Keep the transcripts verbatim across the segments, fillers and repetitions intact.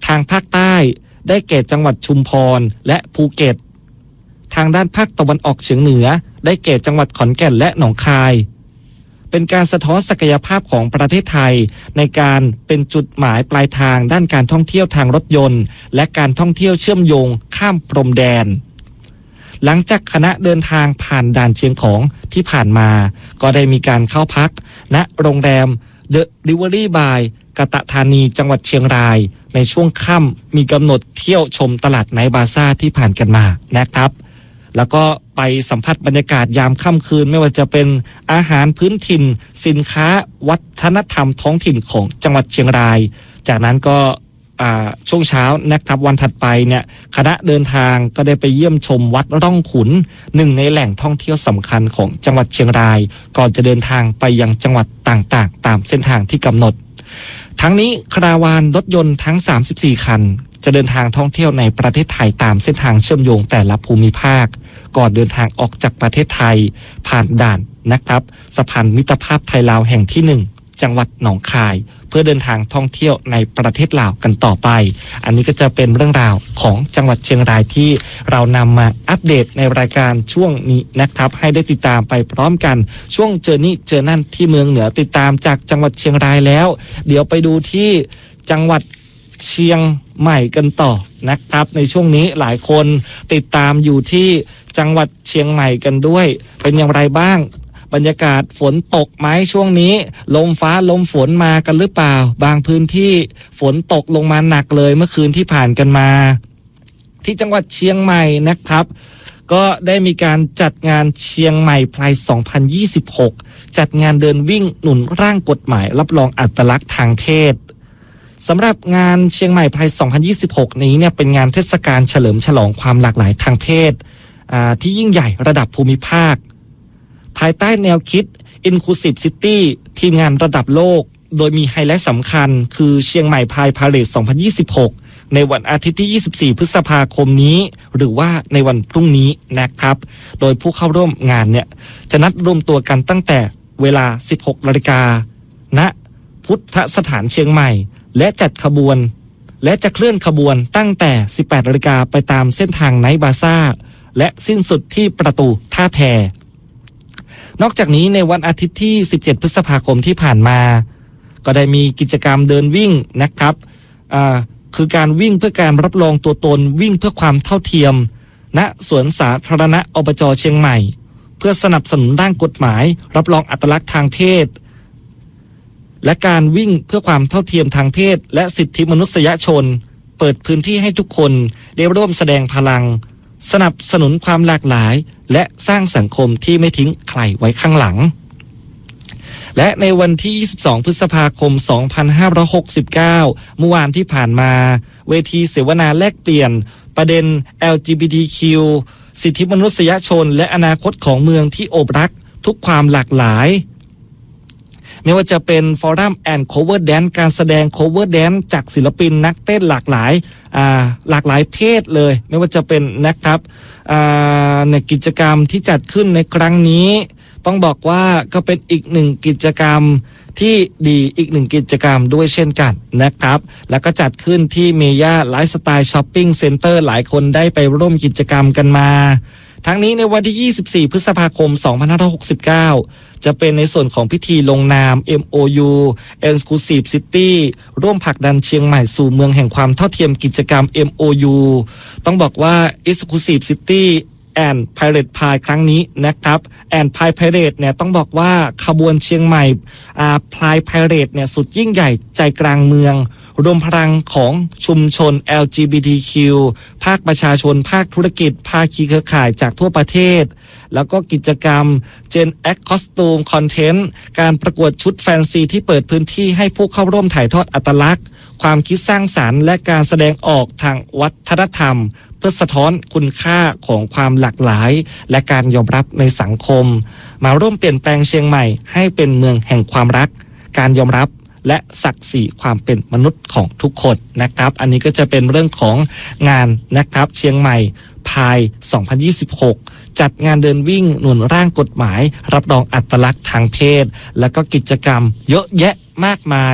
ทางภาคใต้ได้แก่จังหวัดชุมพรและภูเก็ตทางด้านภาคตะวันออกเฉียงเหนือได้แก่จังหวัดขอนแก่นและหนองคายเป็นการสะท้อนศักยภาพของประเทศไทยในการเป็นจุดหมายปลายทางด้านการท่องเที่ยวทางรถยนต์และการท่องเที่ยวเชื่อมโยงข้ามพรมแดนหลังจากคณะเดินทางผ่านด่านเชียงของที่ผ่านมาก็ได้มีการเข้าพักณโรงแรม The Rivery by กตธานีจังหวัดเชียงรายในช่วงค่ำมีกำหนดเที่ยวชมตลาดไนท์บาซ่าที่ผ่านกันมานะครับแล้วก็ไปสัมผัสบรรยากาศยามค่ำคืนไม่ว่าจะเป็นอาหารพื้นถิ่นสินค้าวัฒนธรรมท้องถิ่นของจังหวัดเชียงรายจากนั้นก็ช่วงเช้านะครับวันถัดไปเนี่ยคณะเดินทางก็ได้ไปเยี่ยมชมวัดร่องขุนหนึ่งในแหล่งท่องเที่ยวสำคัญของจังหวัดเชียงรายก่อนจะเดินทางไปยังจังหวัดต่างๆตามเส้นทางที่กำหนดทั้งนี้คาราวานรถยนต์ทั้งสามสิบสี่คันจะเดินทางท่องเที่ยวในประเทศไทยตามเส้นทางเชื่อมโยงแต่ละภูมิภาคก่อนเดินทางออกจากประเทศไทยผ่านด่านนะครับสะพานมิตรภาพไทยลาวแห่งที่หนึ่งจังหวัดหนองคายเพื่อเดินทางท่องเที่ยวในประเทศลาวกันต่อไปอันนี้ก็จะเป็นเรื่องราวของจังหวัดเชียงรายที่เรานำมาอัปเดตในรายการช่วงนี้นะครับให้ได้ติดตามไปพร้อมกันช่วงเจอนี่เจอนั่นที่เมืองเหนือติดตามจากจังหวัดเชียงรายแล้วเดี๋ยวไปดูที่จังหวัดเชียงใหม่กันต่อนะครับในช่วงนี้หลายคนติดตามอยู่ที่จังหวัดเชียงใหม่กันด้วยเป็นอย่างไรบ้างบรรยากาศฝนตกไหมช่วงนี้ลมฟ้าลมฝนมากันหรือเปล่าบางพื้นที่ฝนตกลงมาหนักเลยเมื่อคืนที่ผ่านกันมาที่จังหวัดเชียงใหม่นะครับก็ได้มีการจัดงานเชียงใหม่ไพร์ สองพันยี่สิบหกจัดงานเดินวิ่งหนุนร่างกฎหมายรับรองอัตลักษณ์ทางเพศสำหรับงานเชียงใหม่ไพร์ สองพันยี่สิบหกนี้เนี่ยเป็นงานเทศกาลเฉลิมฉลองความหลากหลายทางเพศที่ยิ่งใหญ่ระดับภูมิภาคภายใต้แนวคิด Inclusive City ทีมงานระดับโลกโดยมีไฮไลท์สำคัญคือเชียงใหม่ไพร์พาเลท สองพันยี่สิบหกในวันอาทิตย์ที่ ยี่สิบสี่ พฤษภาคมนี้หรือว่าในวันพรุ่งนี้นะครับโดยผู้เข้าร่วมงานเนี่ยจะนัดรวมตัวกันตั้งแต่เวลา สิบหกนาฬิกา ณ พุทธสถานเชียงใหม่และจัดขบวนและจะเคลื่อนขบวนตั้งแต่ สิบแปดนาฬิกา ไปตามเส้นทางไนท์บาซ่าและสิ้นสุดที่ประตูท่าแพนอกจากนี้ในวันอาทิตย์ที่ สิบเจ็ด พฤษภาคมที่ผ่านมาก็ได้มีกิจกรรมเดินวิ่งนะครับอ่าคือการวิ่งเพื่อการรับรองตัวตนวิ่งเพื่อความเท่าเทียมณสวนสาธารณะอบจ.เชียงใหม่เพื่อสนับสนุนด้านกฎหมายรับรองอัตลักษณ์ทางเพศและการวิ่งเพื่อความเท่าเทียมทางเพศและสิทธิมนุษยชนเปิดพื้นที่ให้ทุกคนได้ร่วมแสดงพลังสนับสนุนความหลากหลายและสร้างสังคมที่ไม่ทิ้งใครไว้ข้างหลังและในวันที่ ยี่สิบสอง พฤษภาคม สองพันห้าร้อยหกสิบเก้า เมื่อวานที่ผ่านมาเวทีเสวนาแลกเปลี่ยนประเด็น แอล จี บี ที คิว สิทธิมนุษยชนและอนาคตของเมืองที่โอบรักทุกความหลากหลายไม่ว่าจะเป็นฟอรัมแอนด์โคเวอร์แดนการแสดงโคเวอร์แดนจากศิลปินนักเต้นหลากหลายอ่าหลากหลายเพศเลยไม่ว่าจะเป็นนะครับอ่าในกิจกรรมที่จัดขึ้นในครั้งนี้ต้องบอกว่าก็เป็นอีกหนึ่งกิจกรรมที่ดีอีกหนึ่งกิจกรรมด้วยเช่นกันนะครับแล้วก็จัดขึ้นที่เมย่าไลฟ์สไตล์ช้อปปิ้งเซ็นเตอร์หลายคนได้ไปร่วมกิจกรรมกันมาทั้งนี้ในวันที่ ยี่สิบสี่ พฤษภาคม สองพันห้าร้อยหกสิบเก้า จะเป็นในส่วนของพิธีลงนาม เอ็ม โอ ยู Exclusive City ร่วมผลักดันเชียงใหม่สู่เมืองแห่งความเท่าเทียมกิจกรรม เอ็ม โอ ยู ต้องบอกว่า Exclusive City and Pirate Pride ครั้งนี้นะครับ and Pride Pirate เนี่ยต้องบอกว่าขบวนเชียงใหม่อ่า Pride Pirate เนี่ยสุดยิ่งใหญ่ใจกลางเมืองรวมพลังของชุมชน แอล จี บี ที คิว ภาคประชาชนภาคธุรกิจภาคีเครือข่ายจากทั่วประเทศแล้วก็กิจกรรม Gen X Costume Content การประกวดชุดแฟนซีที่เปิดพื้นที่ให้ผู้เข้าร่วมถ่ายทอดอัตลักษณ์ความคิดสร้างสรรค์และการแสดงออกทางวัฒนธรรมเพื่อสะท้อนคุณค่าของความหลากหลายและการยอมรับในสังคมมาร่วมเปลี่ยนแปลงเชียงใหม่ให้เป็นเมืองแห่งความรักการยอมรับและศักดิ์ศรีความเป็นมนุษย์ของทุกคนนะครับอันนี้ก็จะเป็นเรื่องของงานนะครับเชียงใหม่พาย สองพันยี่สิบหก จัดงานเดินวิ่งหนุนร่างกฎหมายรับรองอัตลักษณ์ทางเพศและก็กิจกรรมเยอะแยะมากมาย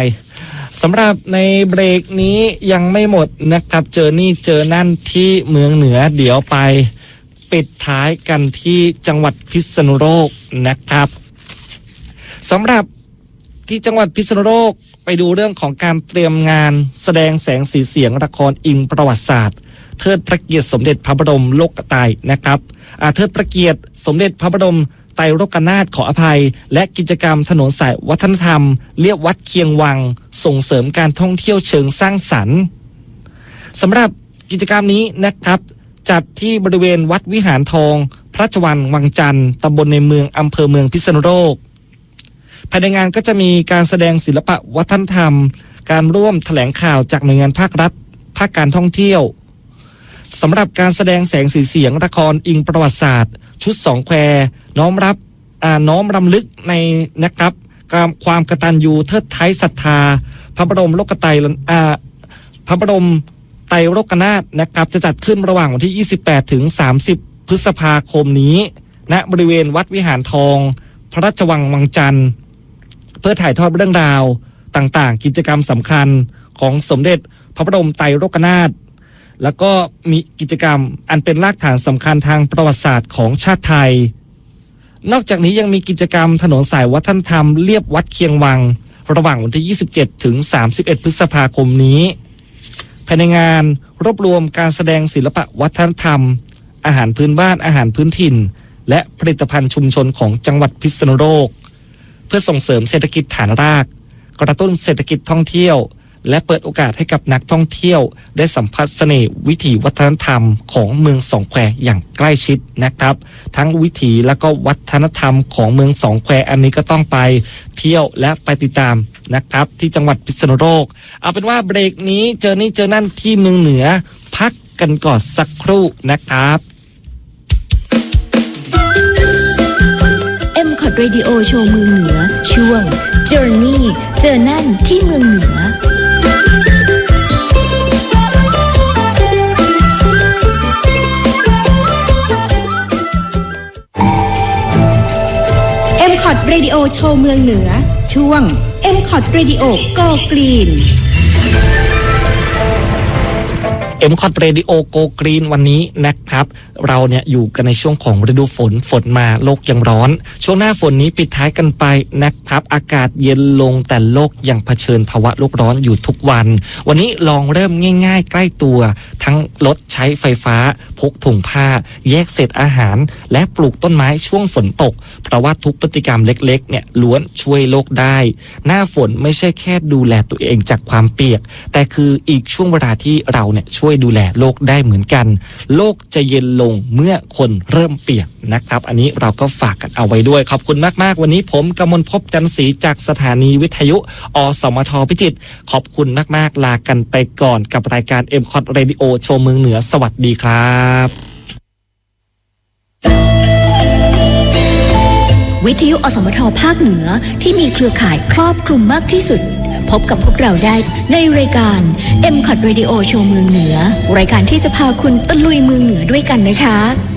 สำหรับในเบรกนี้ยังไม่หมดนะครับเจอนี่เจอนั่นที่เมืองเหนือเดี๋ยวไปปิดท้ายกันที่จังหวัดพิษณุโลกนะครับสำหรับที่จังหวัดพิษณุโลกไปดูเรื่องของการเตรียมงานแสดงแสงสีเสียงละครอิงประวัติศาสตร์เทิดพระเกียรติสมเด็จพระบรมโลกไตรนะครับอาเทิดพระเกียรติสมเด็จพระบรมไตรโลกนาถขออภัยและกิจกรรมถนนสายวัฒนธรรมเรียกวัดเคียงวังส่งเสริมการท่องเที่ยวเชิงสร้างสรรค์สำหรับกิจกรรมนี้นะครับจัดที่บริเวณวัดวิหารทองพระราชวังวังจันทร์ตำบลในเมืองอำเภอเมืองพิษณุโลกภายในงานก็จะมีการแสดงศิลปะวัฒนธรรมการร่วมแถลงข่าวจากหน่วยงานภาครัฐภาคการท่องเที่ยวสำหรับการแสดงแสงสีเสียงละครอิงประวัติศาสตร์ชุดสองแควน้อมรับอ่าน้อมรำลึกในนะครับความกตัญญูเทิดไท้ศรัทธาพระบรมโลกไตรอ่าพระบรมไตรโลกนาถนะครับจะจัดขึ้นระหว่างวันที่ยี่สิบแปดถึงสามสิบพฤษภาคมนี้ณบริเวณวัดวิหารทองพระราชวังวังจันทร์เพื่อถ่ายทอดเรื่องราวต่างๆกิจกรรมสำคัญของสมเด็จพระบรมไตรโลกนาถแล้วก็มีกิจกรรมอันเป็นรากฐานสำคัญทางประวัติศาสตร์ของชาติไทยนอกจากนี้ยังมีกิจกรรมถนนสายวัฒนธรรมเลียบวัดเคียงวังระหว่างวันที่ยี่สิบเจ็ดถึงสามสิบเอ็ดพฤษภาคมนี้ภายในงานรวบรวมการแสดงศิลปะวัฒนธรรมอาหารพื้นบ้านอาหารพื้นถิ่นและผลิตภัณฑ์ชุมชนของจังหวัดพิษณุโลกเพื่อส่งเสริมเศรษฐกิจฐานรากกระตุ้นเศรษฐกิจท่องเที่ยวและเปิดโอกาสให้กับนักท่องเที่ยวได้สัมผัสเสน่ห์วิถีวัฒนธรรมของเมืองสองแควอย่างใกล้ชิดนะครับทั้งวิถีและก็วัฒนธรรมของเมืองสองแควอันนี้ก็ต้องไปเที่ยวและไปติดตามนะครับที่จังหวัดพิษณุโลกเอาเป็นว่าเบรกนี้เจอนี่เจอนั่นที่เมืองเหนือพักกันก่อนสักครู่นะครับเอ็ม คอท Radio โชว์เมืองเหนือช่วง Journey เจอนั่นที่เมืองเหนือเอ็ม คอท Radio โชว์เมืองเหนือช่วง เอ็ม คอท Radio Go Green เอ็ม คอท Radio Go Green วันนี้นะครับเราเนี่ยอยู่กันในช่วงของฤดูฝนฝนมาโลกยังร้อนช่วงหน้าฝนนี้ปิดท้ายกันไปนะครับอากาศเย็นลงแต่โลกยังเผชิญภาวะโลกร้อนอยู่ทุกวันวันนี้ลองเริ่มง่ายๆใกล้ตัวทั้งลดใช้ไฟฟ้าพกถุงผ้าแยกเศษอาหารและปลูกต้นไม้ช่วงฝนตกเพราะว่าทุกพฤติกรรมเล็กๆเนี่ยล้วนช่วยโลกได้หน้าฝนไม่ใช่แค่ดูแลตัวเองจากความเปียกแต่คืออีกช่วงเวลาที่เราเนี่ยช่วยดูแลโลกได้เหมือนกันโลกจะเย็นลงเมื่อคนเริ่มเปียกนะครับอันนี้เราก็ฝากกันเอาไว้ด้วยขอบคุณมากๆวันนี้ผมกมลภพจันทร์ศรีจากสถานีวิทยุอสมทพิจิตรขอบคุณมากๆลากันไปก่อนกับรายการ เอ็ม คอท Radio โชว์เมืองเหนือสวัสดีครับวิทยุอสมทภาคเหนือที่มีเครือข่ายครอบคลุมมากที่สุดพบกับพวกเราได้ในรายการ เอ็ม คอท Radio โชว์เมืองเหนือรายการที่จะพาคุณตะลุยเมืองเหนือด้วยกันนะคะ